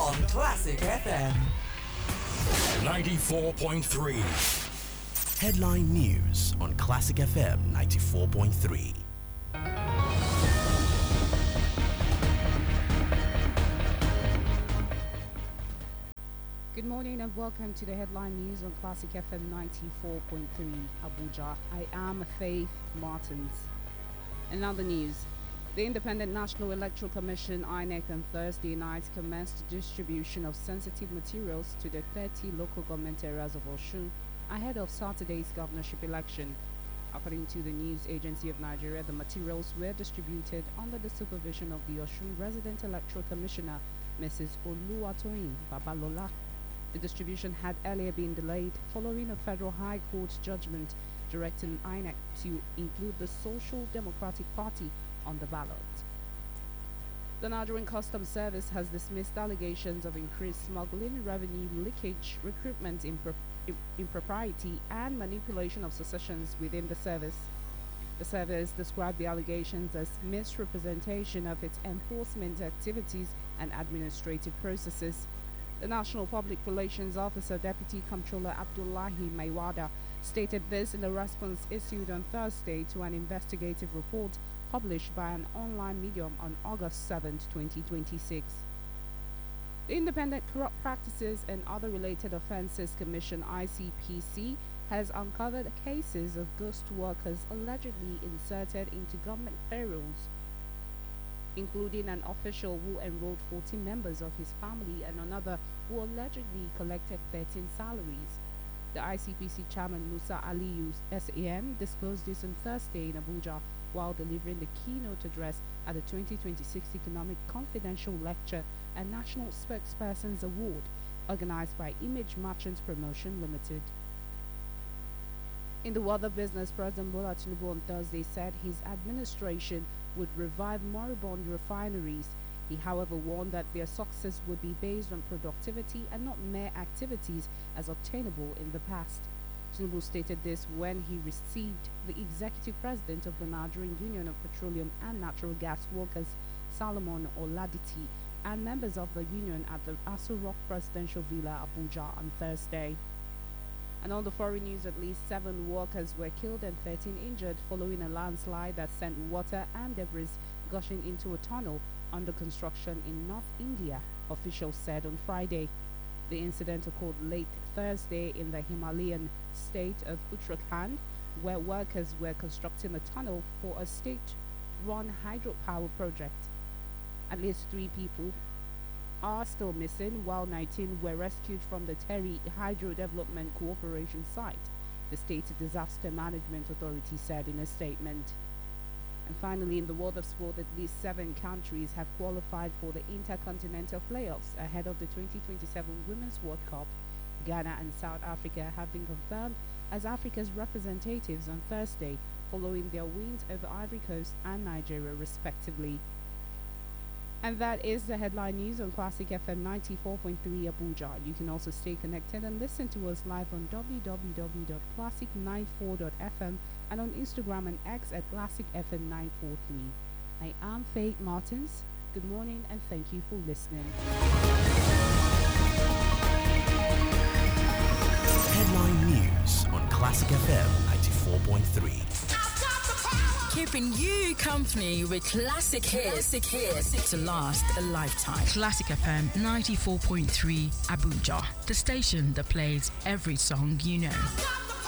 on Classic FM 94.3. Headline News on Classic FM 94.3. Good morning and welcome to the headline news on Classic FM 94.3 Abuja. I am Faith Martins. In other news, the Independent National Electoral Commission INEC on Thursday night commenced distribution of sensitive materials to the 30 local government areas of Osun ahead of Saturday's governorship election. According to the News Agency of Nigeria, the materials were distributed under the supervision of the Osun Resident Electoral Commissioner, Mrs. Oluwatoyin Babalola. The distribution had earlier been delayed following a federal high court judgment directing INEC to include the Social Democratic Party on the ballot. The Nigerian Customs Service has dismissed allegations of increased smuggling, revenue leakage, recruitment impropriety, and manipulation of successions within the service. The service described the allegations as misrepresentation of its enforcement activities and administrative processes. The National Public Relations Officer, Deputy Comptroller Abdullahi Maiwada, stated this in a response issued on Thursday to an investigative report published by an online medium on August 7, 2026. The Independent Corrupt Practices and Other Related Offences Commission ICPC has uncovered cases of ghost workers allegedly inserted into government payrolls, including an official who enrolled 14 members of his family and another who allegedly collected 13 salaries. The ICPC chairman Musa Aliyu SAN disclosed this on Thursday in Abuja while delivering the keynote address at the 2026 Economic Confidential Lecture and National Spokespersons Award organized by Image Merchants Promotion Limited. In the weather business, President Bola Tinubu on Thursday said his administration would revive moribund refineries. He, however, warned that their success would be based on productivity and not mere activities as obtainable in the past. Tinubu stated this when he received the executive president of the Nigerian Union of Petroleum and Natural Gas Workers, Solomon Oladiti, and members of the union at the Aso Rock Presidential Villa, Abuja, on Thursday. And on the foreign news, at least 7 workers were killed and 13 injured following a landslide that sent water and debris gushing into a tunnel under construction in North India, officials said on Friday. The incident occurred late Thursday in the Himalayan state of Uttarakhand, where workers were constructing a tunnel for a state-run hydropower project. At least 3 people are still missing, while 19 were rescued from the Terry Hydro Development Cooperation site, the State Disaster Management Authority said in a statement. And finally, in the world of sport, at least 7 countries have qualified for the Intercontinental Playoffs ahead of the 2027 Women's World Cup. Ghana and South Africa have been confirmed as Africa's representatives on Thursday, following their wins over Ivory Coast and Nigeria, respectively. And that is the headline news on Classic FM 94.3 Abuja. You can also stay connected and listen to us live on www.classic94.fm and on Instagram and X at Classic FM 943. I am Faith Martins. Good morning and thank you for listening. Headline News on Classic FM 94.3. Keeping you company with classic hits to last a lifetime. Classic FM 94.3 Abuja, the station that plays every song you know.